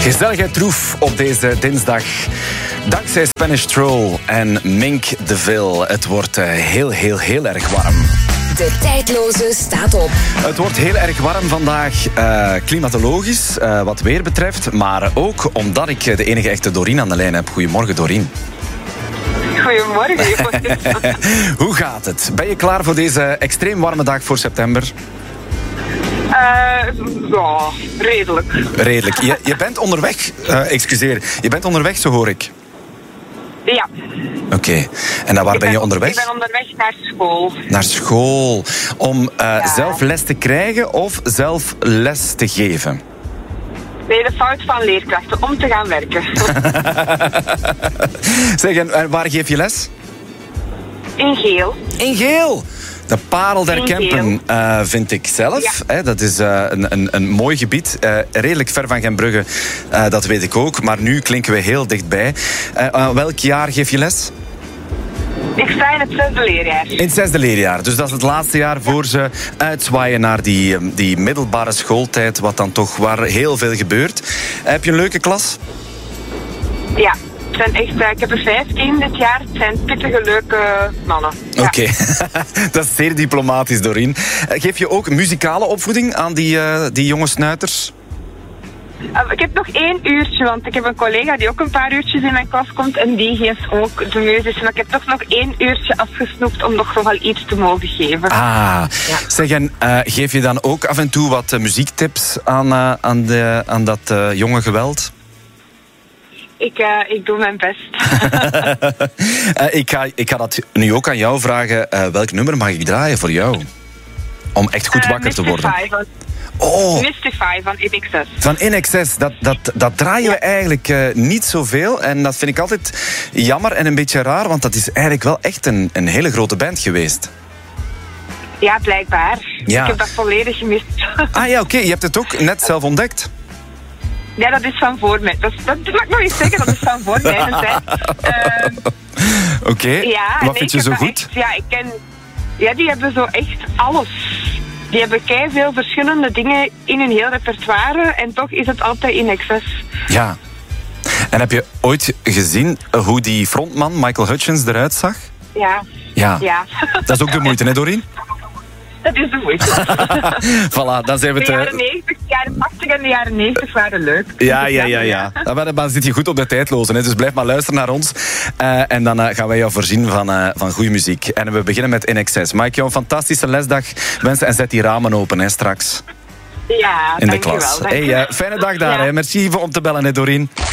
Gezellige troef op deze dinsdag. Dankzij Spanish Troll en Mink de Ville. Het wordt heel erg warm. De tijdloze staat op. Het wordt heel erg warm vandaag, klimatologisch, wat weer betreft. Maar ook omdat ik de enige echte Dorien aan de lijn heb. Goedemorgen, Dorien. Goedemorgen. Hoe gaat het? Ben je klaar voor deze extreem warme dag voor september? Ja, redelijk. Redelijk. Je bent onderweg, excuseer. Je bent onderweg, zo hoor ik. Ja. Oké. En naar waar ben je onderweg? Ik ben onderweg naar school. Naar school. Om zelf les te krijgen of zelf les te geven? Nee, de fout van leerkrachten, om te gaan werken. Zeg, en waar geef je les? In Geel. In Geel! De Parel der Kempen vind ik zelf. Ja. Dat is een mooi gebied. Redelijk ver van Gentbrugge, dat weet ik ook. Maar nu klinken we heel dichtbij. Welk jaar geef je les? Ik sta in het 6e leerjaar. In het 6e leerjaar. Dus dat is het laatste jaar voor ze uitzwaaien naar die middelbare schooltijd, wat dan toch waar heel veel gebeurt. Heb je een leuke klas? Ja. Ik heb er 15 dit jaar. Het zijn pittige, leuke mannen. Ja. Oké. Dat is zeer diplomatisch, Dorien. Geef je ook muzikale opvoeding aan die jonge snuiters? Ik heb nog 1 uurtje, want ik heb een collega die ook een paar uurtjes in mijn klas komt en die geeft ook de muziek. Maar ik heb toch nog 1 uurtje afgesnoept om nog wel iets te mogen geven. Ja. Zeg, en geef je dan ook af en toe wat muziektips aan dat jonge geweld? Ik doe mijn best. Ik ga dat nu ook aan jou vragen. Welk nummer mag ik draaien voor jou? Om echt goed wakker te worden. Mystify van INXS. Van INXS, dat draaien we eigenlijk niet zoveel. En dat vind ik altijd jammer en een beetje raar. Want dat is eigenlijk wel echt een hele grote band geweest. Ja, blijkbaar. Ja. Ik heb dat volledig gemist. Ah ja, oké. Je hebt het ook net zelf ontdekt. Ja, dat is van voor mij. Dat mag ik nog niet zeggen, dat is van voor mij. Oké, ja, wat vind je zo goed? Die hebben zo echt alles. Die hebben keiveel verschillende dingen in hun heel repertoire en toch is het altijd INXS. Ja. En heb je ooit gezien hoe die frontman Michael Hutchence eruit zag? Ja. Dat is ook de moeite, hè, Dorien? Dat is de moeite. Voilà, dan zijn we de jaren 80 en de jaren 90 waren leuk. Ja. Dan zit je goed op de tijdloze, hè? Dus blijf maar luisteren naar ons. En dan gaan wij jou voorzien van goede muziek. En we beginnen met INXS. Mag ik jou een fantastische lesdag wensen en zet die ramen open, hè, straks. Ja, in de klas. Fijne dag daar, hè. Merci om te bellen, hè, Dorien.